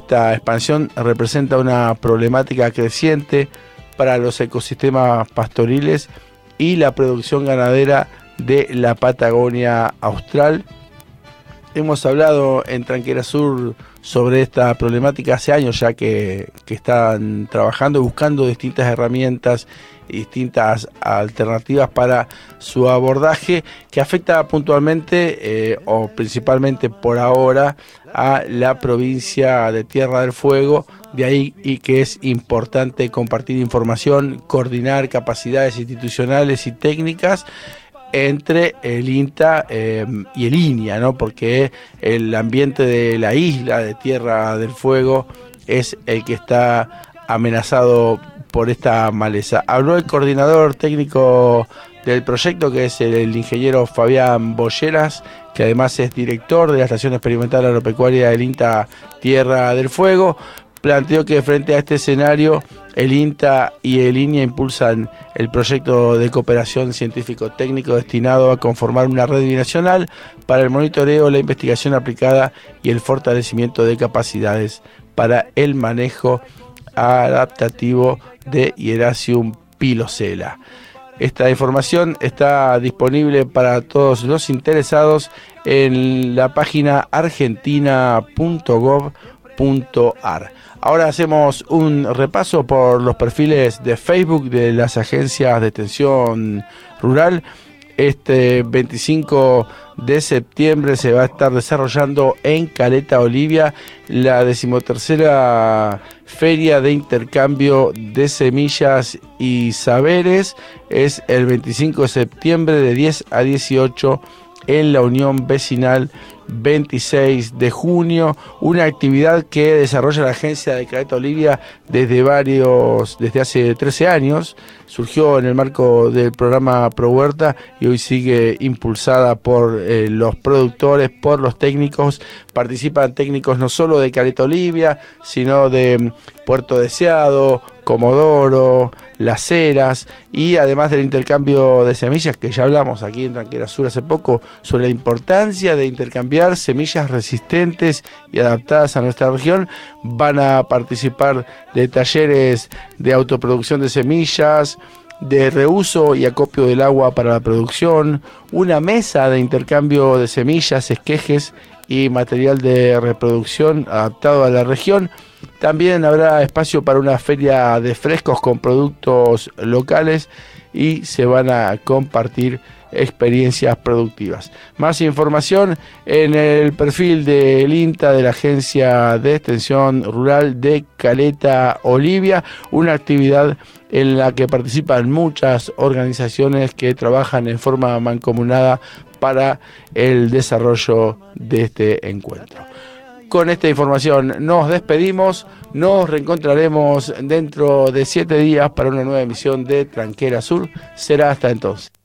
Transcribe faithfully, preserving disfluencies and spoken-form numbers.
esta expansión representa una problemática creciente para los ecosistemas pastoriles y la producción ganadera de la Patagonia Austral. Hemos hablado en Tranquera Sur sobre esta problemática hace años ya que, que están trabajando, buscando distintas herramientas y distintas alternativas para su abordaje, que afecta puntualmente eh, o principalmente por ahora a la provincia de Tierra del Fuego. De ahí y que es importante compartir información, coordinar capacidades institucionales y técnicas entre el INTA eh, y el INIA, ¿no? Porque el ambiente de la isla de Tierra del Fuego es el que está amenazado por esta maleza. Habló el coordinador técnico del proyecto, que es el, el ingeniero Fabián Bolleras, que además es director de la Estación Experimental Agropecuaria del INTA Tierra del Fuego. Planteó que frente a este escenario el INTA y el INIA impulsan el proyecto de cooperación científico-técnico destinado a conformar una red binacional para el monitoreo, la investigación aplicada y el fortalecimiento de capacidades para el manejo adaptativo de Hieracium pilosella. Esta información está disponible para todos los interesados en la página argentina punto gov punto ar. Ahora hacemos un repaso por los perfiles de Facebook de las agencias de extensión rural. Este veinticinco de septiembre se va a estar desarrollando en Caleta Olivia la decimotercera Feria de Intercambio de Semillas y Saberes. Es el veinticinco de septiembre de diez a dieciocho en la Unión Vecinal veintiséis de junio, una actividad que desarrolla la agencia de Caleta Olivia desde varios, desde hace trece años. Surgió en el marco del programa Pro Huerta y hoy sigue impulsada por eh, los productores, por los técnicos. Participan técnicos no solo de Caleta Olivia, sino de Puerto Deseado, Comodoro, Las Heras, y además del intercambio de semillas, que ya hablamos aquí en Tranquera Sur hace poco, sobre la importancia de intercambiar semillas resistentes y adaptadas a nuestra región. Van a participar de talleres de autoproducción de semillas, de reuso y acopio del agua para la producción, una mesa de intercambio de semillas, esquejes y material de reproducción adaptado a la región. También habrá espacio para una feria de frescos con productos locales y se van a compartir experiencias productivas. Más información en el perfil del INTA de la Agencia de Extensión Rural de Caleta Olivia, una actividad en la que participan muchas organizaciones que trabajan en forma mancomunada para el desarrollo de este encuentro. Con esta información nos despedimos, nos reencontraremos dentro de siete días para una nueva emisión de Tranquera Sur. Será hasta entonces.